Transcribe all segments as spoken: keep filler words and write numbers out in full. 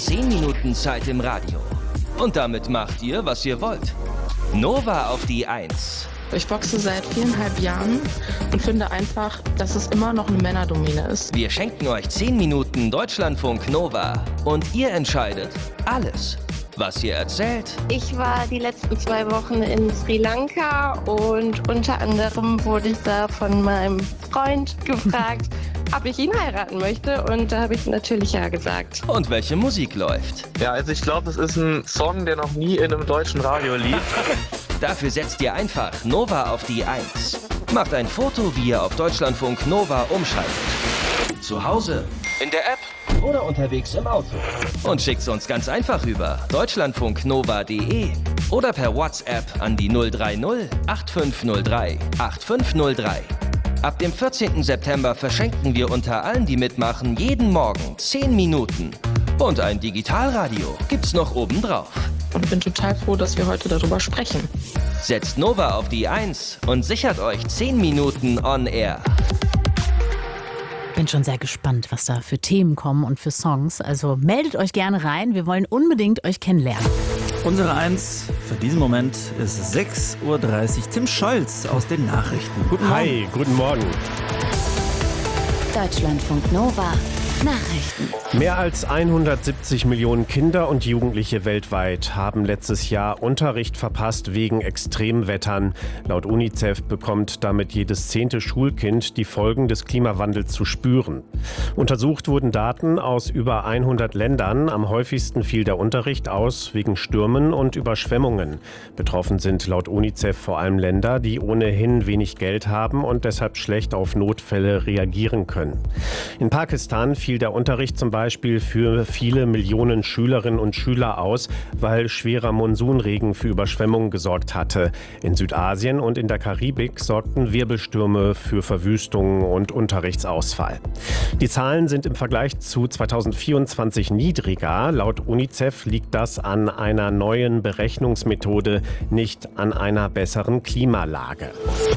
zehn Minuten Zeit im Radio. Und damit macht ihr, was ihr wollt. Nova auf die eins. Ich boxe seit viereinhalb Jahren und finde einfach, dass es immer noch eine Männerdomäne ist. Wir schenken euch zehn Minuten Deutschlandfunk Nova. Und ihr entscheidet alles, was ihr erzählt. Ich war die letzten zwei Wochen in Sri Lanka und unter anderem wurde ich da von meinem Freund gefragt, ob ich ihn heiraten möchte, und da habe ich natürlich ja gesagt. Und welche Musik läuft. Ja, also ich glaube, es ist ein Song, der noch nie in einem deutschen Radio lief. Dafür setzt ihr einfach Nova auf die eins. Macht ein Foto, wie ihr auf Deutschlandfunk Nova umschaltet. Zu Hause, in der App oder unterwegs im Auto. Und schickt's uns ganz einfach über deutschlandfunknova punkt de oder per WhatsApp an die null drei null acht fünf null drei acht fünf null drei. Ab dem vierzehnten September verschenken wir unter allen, die mitmachen, jeden Morgen zehn Minuten. Und ein Digitalradio gibt's noch obendrauf. Und bin total froh, dass wir heute darüber sprechen. Setzt Nova auf die eins und sichert euch zehn Minuten on air. Bin schon sehr gespannt, was da für Themen kommen und für Songs. Also meldet euch gerne rein. Wir wollen unbedingt euch kennenlernen. Unsere Eins für diesen Moment ist sechs Uhr dreißig. Tim Scholz aus den Nachrichten. Guten Morgen. Hi, guten Morgen. Deutschlandfunk Nova. Nachrichten. Mehr als hundertsiebzig Millionen Kinder und Jugendliche weltweit haben letztes Jahr Unterricht verpasst wegen Extremwettern. Laut UNICEF bekommt damit jedes zehnte Schulkind die Folgen des Klimawandels zu spüren. Untersucht wurden Daten aus über hundert Ländern. Am häufigsten fiel der Unterricht aus wegen Stürmen und Überschwemmungen. Betroffen sind laut UNICEF vor allem Länder, die ohnehin wenig Geld haben und deshalb schlecht auf Notfälle reagieren können. In Pakistan fiel der Unterricht zum Beispiel für viele Millionen Schülerinnen und Schüler aus, weil schwerer Monsunregen für Überschwemmungen gesorgt hatte. In Südasien und in der Karibik sorgten Wirbelstürme für Verwüstungen und Unterrichtsausfall. Die Zahlen sind im Vergleich zu zweitausendvierundzwanzig niedriger. Laut UNICEF liegt das an einer neuen Berechnungsmethode, nicht an einer besseren Klimalage.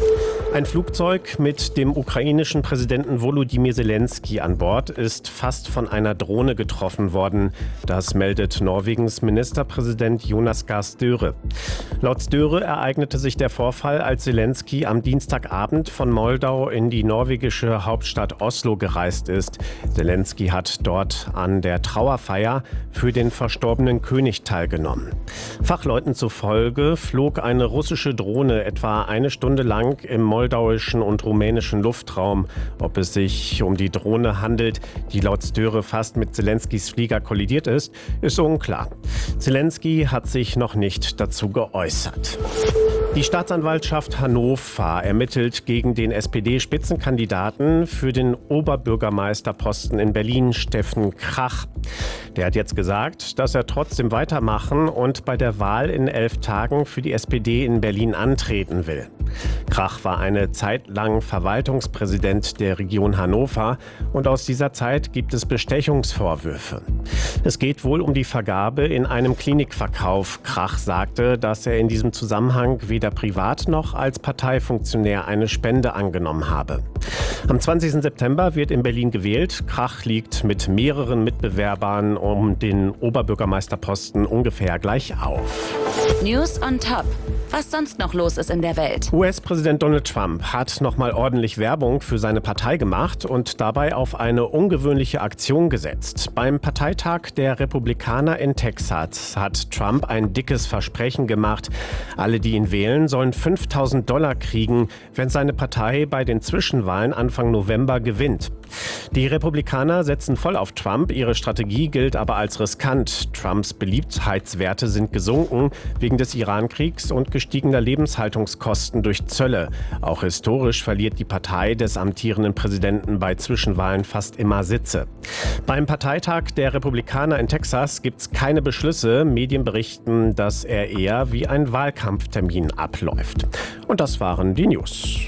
Ein Flugzeug mit dem ukrainischen Präsidenten Volodymyr Zelensky an Bord ist fast von einer Drohne getroffen worden. Das meldet Norwegens Ministerpräsident Jonas Gahr Støre. Laut Støre ereignete sich der Vorfall, als Zelensky am Dienstagabend von Moldau in die norwegische Hauptstadt Oslo gereist ist. Zelensky hat dort an der Trauerfeier für den verstorbenen König teilgenommen. Fachleuten zufolge flog eine russische Drohne etwa eine Stunde lang im moldauischen und rumänischen Luftraum. Ob es sich um die Drohne handelt, die laut Støre fast mit Zelenskys Flieger kollidiert ist, ist unklar. Zelensky hat sich noch nicht dazu geäußert. Die Staatsanwaltschaft Hannover ermittelt gegen den S P D-Spitzenkandidaten für den Oberbürgermeisterposten in Berlin, Steffen Krach. Der hat jetzt gesagt, dass er trotzdem weitermachen und bei der Wahl in elf Tagen für die S P D in Berlin antreten will. Krach war eine Zeit lang Verwaltungspräsident der Region Hannover und aus dieser Zeit gibt es Bestechungsvorwürfe. Es geht wohl um die Vergabe in einem Klinikverkauf. Krach sagte, dass er in diesem Zusammenhang weder privat noch als Parteifunktionär eine Spende angenommen habe. Am zwanzigsten September wird in Berlin gewählt. Krach liegt mit mehreren Mitbewerbern um den Oberbürgermeisterposten ungefähr gleich auf. News on Top. Was sonst noch los ist in der Welt. U S-Präsident Donald Trump hat nochmal ordentlich Werbung für seine Partei gemacht und dabei auf eine ungewöhnliche Aktion gesetzt. Beim Parteitag der Republikaner in Texas hat Trump ein dickes Versprechen gemacht. Alle, die ihn wählen, sollen fünftausend Dollar kriegen, wenn seine Partei bei den Zwischenwahlen Anfang November gewinnt. Die Republikaner setzen voll auf Trump, ihre Strategie gilt aber als riskant. Trumps Beliebtheitswerte sind gesunken wegen des Irankriegs und gestiegener Lebenshaltungskosten durch Zölle. Auch historisch verliert die Partei des amtierenden Präsidenten bei Zwischenwahlen fast immer Sitze. Beim Parteitag der Republikaner in Texas gibt es keine Beschlüsse. Medien berichten, dass er eher wie ein Wahlkampftermin abläuft. Und das waren die News.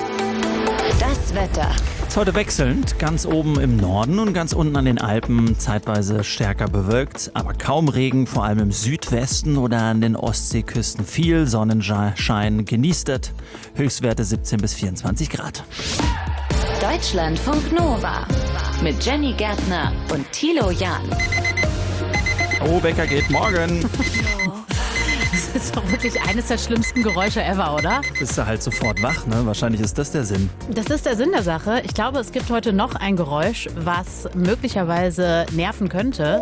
Das Wetter. Ist heute wechselnd, ganz oben im Norden und ganz unten an den Alpen zeitweise stärker bewölkt, aber kaum Regen, vor allem im Südwesten oder an den Ostseeküsten viel Sonnenschein. Genießt es. Höchstwerte siebzehn bis vierundzwanzig Grad. Deutschlandfunk Nova mit Jenny Gärtner und Thilo Jahn. Oh, Wecker geht morgen. Das ist doch wirklich eines der schlimmsten Geräusche ever, oder? Bist du halt sofort wach, ne? Wahrscheinlich ist das der Sinn. Das ist der Sinn der Sache. Ich glaube, es gibt heute noch ein Geräusch, was möglicherweise nerven könnte.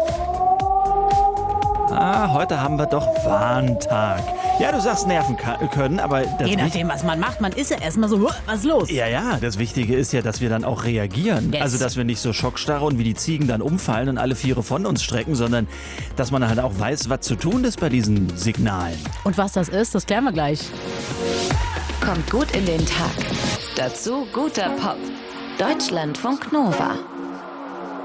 Ah, heute haben wir doch Warntag. Ja, du sagst nerven können, aber... Das Je nachdem, was man macht, man ist ja erstmal so, was ist los? Ja, ja, das Wichtige ist ja, dass wir dann auch reagieren. Yes. Also, dass wir nicht so schockstarre und wie die Ziegen dann umfallen und alle Viere von uns strecken, sondern dass man halt auch weiß, was zu tun ist bei diesen Signalen. Und was das ist, das klären wir gleich. Kommt gut in den Tag. Dazu guter Pop. Deutschlandfunk Nova.